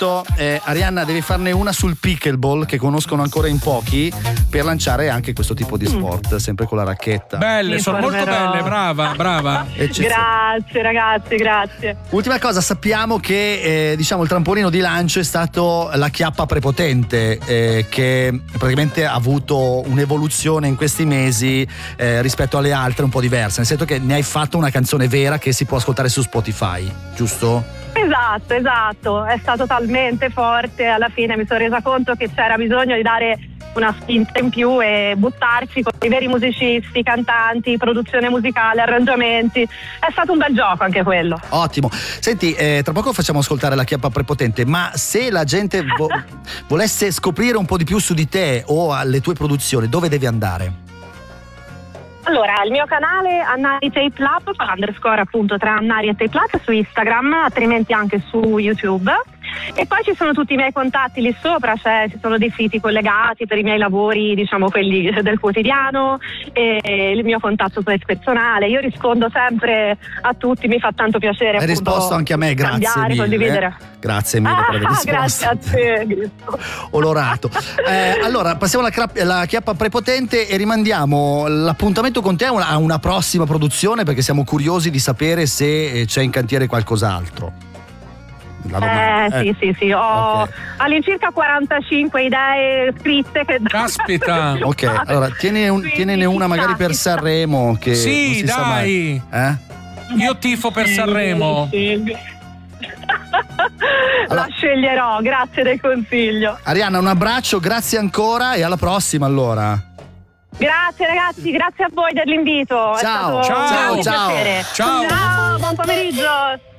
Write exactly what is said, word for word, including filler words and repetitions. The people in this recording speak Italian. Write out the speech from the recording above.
detto, eh, Arianna, devi farne una sul pickleball, che conoscono ancora in pochi, per lanciare anche questo tipo di sport, sempre con la racchetta. Belle, Mi sono molto informerò. belle, brava, brava. Grazie ragazzi, grazie. Ultima cosa, sappiamo che eh, diciamo il trampolino di lancio è stato la chiappa prepotente, eh, che praticamente ha avuto un'evoluzione in questi mesi eh, rispetto alle altre un po' diverse, nel senso che ne hai fatto una canzone vera che si può ascoltare su Spotify, giusto? Esatto, esatto, è stato talmente forte, alla fine mi sono resa conto che c'era bisogno di dare una spinta in più e buttarci con i veri musicisti, cantanti, produzione musicale, arrangiamenti. È stato un bel gioco anche quello. Ottimo. Senti, eh, tra poco facciamo ascoltare la chiappa prepotente, ma se la gente vo- volesse scoprire un po' di più su di te o alle tue produzioni, dove devi andare? Allora, il mio canale Annari Tape Lab, underscore appunto tra Annari e Tape Lab su Instagram, altrimenti anche su YouTube. E poi ci sono tutti i miei contatti lì sopra, cioè ci sono dei siti collegati per i miei lavori, diciamo quelli del quotidiano, e il mio contatto personale. Io rispondo sempre a tutti, mi fa tanto piacere. Hai appunto, risposto anche a me, grazie cambiare, mille. condividere. Grazie mille per aver Ah, risposto. grazie a te, Cristo. Onorato. Eh, allora, passiamo alla, cra- alla chiappa prepotente e rimandiamo l'appuntamento con te a una, a una prossima produzione, perché siamo curiosi di sapere se eh, c'è in cantiere qualcos'altro. La domanda. Eh, sì, sì, sì, ho Ok. all'incirca quarantacinque idee scritte che Caspita. Ok, allora tiene un- Quindi, tienene una magari per chissà, chissà. Sanremo, che non Sì, si sa mai. dai. Eh? Io tifo per Sanremo. La sceglierò, grazie del consiglio. Arianna, un abbraccio, grazie ancora e alla prossima allora. Grazie ragazzi, grazie a voi dell'invito. È Ciao, stato ciao, un grande ciao. piacere. Ciao. Ciao, buon pomeriggio.